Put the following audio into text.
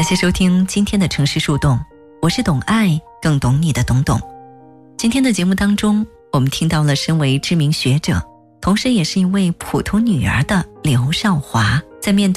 谢收听今天的城市树洞，我是懂爱更懂你的懂懂。今天的节目当中，我们听到了身为知名学者，同时也是一位普通女儿的刘少华，在面对